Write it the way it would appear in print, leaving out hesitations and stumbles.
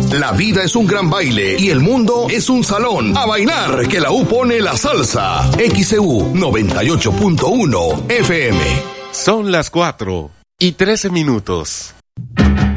La vida es un gran baile y el mundo es un salón. A bailar, que la U pone la salsa. XEU 98.1 FM. Son las 4:13.